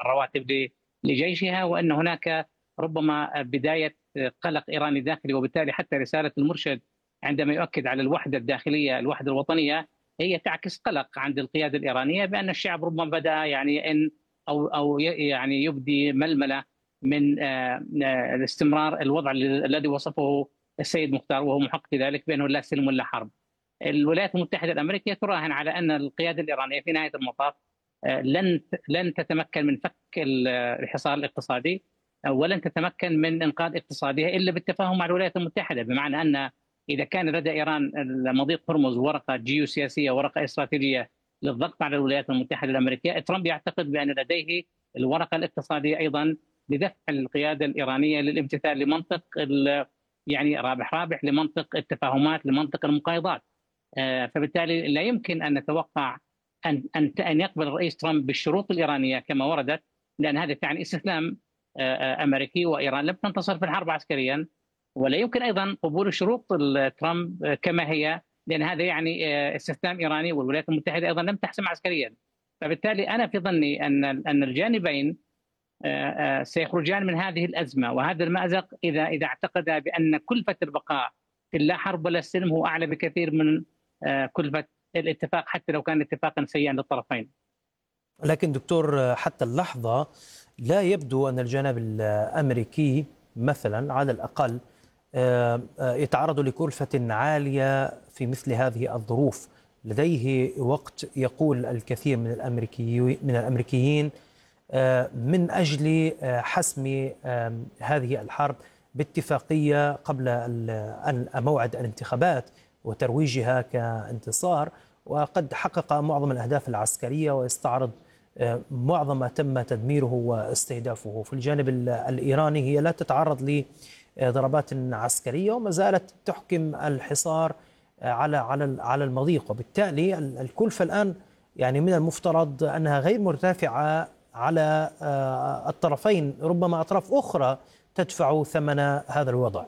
الرواتب لجيشها، وأن هناك ربما بداية قلق إيراني داخلي، وبالتالي حتى رسالة المرشد عندما يؤكد على الوحدة الداخلية الوحدة الوطنية هي تعكس قلق عند القيادة الإيرانية بأن الشعب ربما بدأ يعني أن أو يعني يبدي ململة من الاستمرار الوضع الذي وصفه السيد مختار، وهو محق في ذلك، بأنه لا سلم ولا حرب. الولايات المتحدة الأمريكية تراهن على أن القيادة الإيرانية في نهاية المطاف لن تتمكن من فك الحصار الاقتصادي، ولن تتمكن من انقاذ اقتصادها الا بالتفاهم مع الولايات المتحده، بمعنى ان اذا كان لدى ايران مضيق هرمز ورقه جيوسياسيه ورقه استراتيجيه للضغط على الولايات المتحده الامريكيه، ترامب يعتقد بان لديه الورقه الاقتصاديه ايضا لدفع القياده الايرانيه للامتثال لمنطق يعني رابح رابح، لمنطق التفاهمات، لمنطق المقايضات. فبالتالي لا يمكن ان نتوقع ان يقبل الرئيس ترامب بالشروط الايرانيه كما وردت، لان هذا تعني استسلام امريكي، وايران لم تنتصر في الحرب عسكريا. ولا يمكن ايضا قبول شروط ترامب كما هي، لان هذا يعني استسلام ايراني، والولايات المتحده ايضا لم تحسم عسكريا. فبالتالي انا في ظني ان الجانبين سيخرجان من هذه الازمه وهذا المازق اذا اعتقد بان كلفه البقاء في اللا حرب ولا السلم هو اعلى بكثير من كلفه الاتفاق، حتى لو كان اتفاقا سيئا للطرفين. لكن دكتور، حتى اللحظة لا يبدو أن الجانب الأمريكي مثلا على الأقل يتعرض لكلفة عالية في مثل هذه الظروف. لديه وقت يقول الكثير من الأمريكيين من أجل حسم هذه الحرب باتفاقية قبل موعد الانتخابات وترويجها كانتصار، وقد حقق معظم الأهداف العسكرية ويستعرض معظم ما تم تدميره واستهدافه. في الجانب الإيراني هي لا تتعرض لضربات عسكرية وما زالت تحكم الحصار على المضيق، وبالتالي الكلفة الآن يعني من المفترض أنها غير مرتفعة على الطرفين، ربما أطراف أخرى تدفع ثمن هذا الوضع.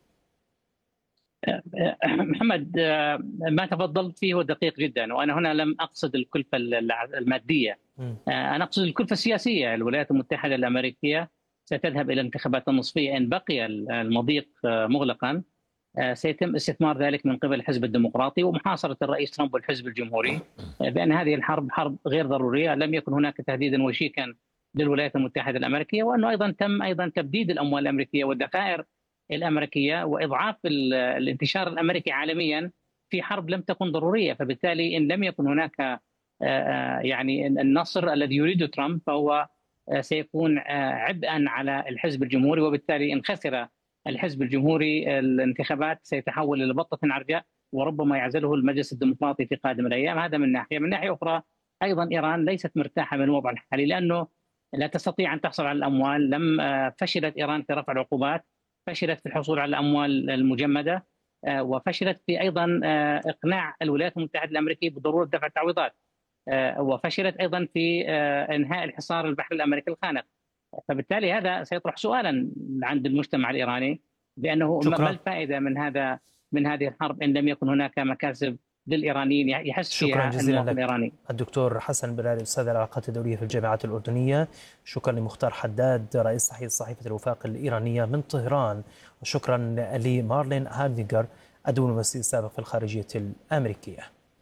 محمد، ما تفضلت فيه هو دقيق جدا، وانا هنا لم اقصد الكلفه الماديه، انا اقصد الكلفه السياسيه. الولايات المتحده الامريكيه ستذهب الى انتخابات النصفيه ان بقي المضيق مغلقا، سيتم استثمار ذلك من قبل الحزب الديمقراطي ومحاصره الرئيس ترامب والحزب الجمهوري، بان هذه الحرب حرب غير ضروريه، لم يكن هناك تهديدا وشيكا للولايات المتحده الامريكيه، وانه ايضا تم تبديد الاموال الامريكيه والذخائر الامريكيه واضعاف الانتشار الامريكي عالميا في حرب لم تكن ضروريه. فبالتالي ان لم يكن هناك يعني النصر الذي يريده ترامب، فهو سيكون عبئا على الحزب الجمهوري، وبالتالي ان خسر الحزب الجمهوري الانتخابات سيتحول الى بطه عرجاء، وربما يعزله المجلس الديمقراطي في قادم الايام. هذا من ناحيه. من ناحيه اخرى ايضا ايران ليست مرتاحه من الوضع الحالي، لانه لا تستطيع ان تحصل على الاموال. فشلت ايران في رفع العقوبات، فشلت في الحصول على الاموال المجمده، وفشلت في ايضا اقناع الولايات المتحده الامريكيه بضروره دفع التعويضات، وفشلت ايضا في انهاء الحصار البحري الامريكي الخانق. فبالتالي هذا سيطرح سؤالا عند المجتمع الايراني بانه ما الفائده من هذه الحرب ان لم يكن هناك مكاسب للايرانيين يحس فيها المواطن الايراني. الدكتور حسن بلالي، استاذ العلاقات الدوليه في الجامعه الاردنيه. شكرا لمختار حداد، رئيس تحرير صحيفه الوفاق الايرانيه من طهران، وشكرا لمارلين هاردينغر الدبلوماسي السابق في الخارجيه الامريكيه.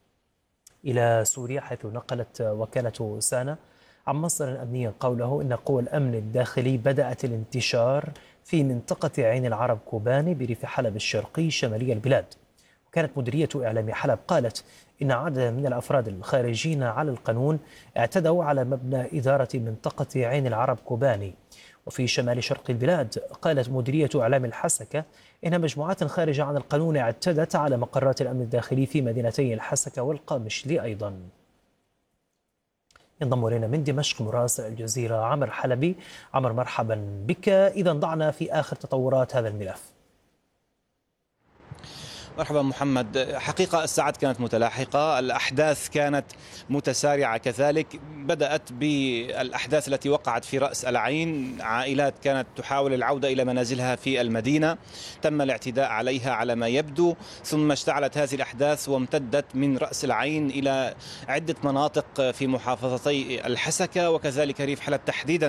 الى سوريا، حيث نقلت وكاله سانا عن مصدر أمني قوله إن قوى الأمن الداخلي بدأت الانتشار في منطقة عين العرب كوباني بريف حلب الشرقي شمالي البلاد. وكانت مديرية إعلام حلب قالت إن عدد من الأفراد الخارجين على القانون اعتدوا على مبنى إدارة منطقة عين العرب كوباني. وفي شمال شرق البلاد قالت مديرية إعلام الحسكة إن مجموعات خارجة عن القانون اعتدت على مقرات الأمن الداخلي في مدينتي الحسكة والقامشلي أيضا. ينضم إلينا من دمشق مراسل الجزيرة عمر حلبي. عمر، مرحبا بك. إذا ضعنا في آخر تطورات هذا الملف. مرحبا محمد. حقيقة الساعات كانت متلاحقة، الأحداث كانت متسارعة كذلك. بدأت بالأحداث التي وقعت في رأس العين، عائلات كانت تحاول العودة إلى منازلها في المدينة، تم الاعتداء عليها على ما يبدو، ثم اشتعلت هذه الأحداث وامتدت من رأس العين إلى عدة مناطق في محافظتي الحسكة وكذلك ريف حلب تحديدا